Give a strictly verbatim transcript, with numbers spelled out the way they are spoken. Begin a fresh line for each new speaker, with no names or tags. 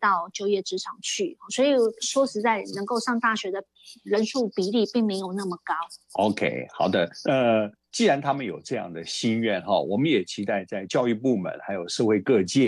到就业职场去，所以说实在能够上大学的人数比例并没有那么高。
OK， 好的，呃，既然他们有这样的心愿哈，我们也期待在教育部门还有社会各界